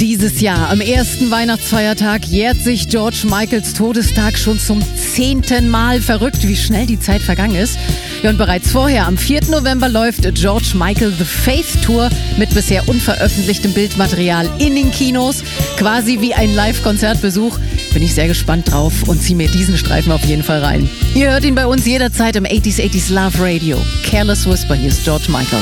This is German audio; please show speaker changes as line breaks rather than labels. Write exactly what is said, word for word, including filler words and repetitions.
Dieses Jahr, am ersten Weihnachtsfeiertag, jährt sich George Michaels Todestag schon zum zehnten Mal. Verrückt, wie schnell die Zeit vergangen ist. Ja, und bereits vorher, am vierten November, läuft George Michael The Faith Tour mit bisher unveröffentlichtem Bildmaterial in den Kinos. Quasi wie ein Live-Konzertbesuch. Bin ich sehr gespannt drauf und ziehe mir diesen Streifen auf jeden Fall rein. Ihr hört ihn bei uns jederzeit im achtziger achtziger Love Radio. Careless Whisper, hier ist George Michael.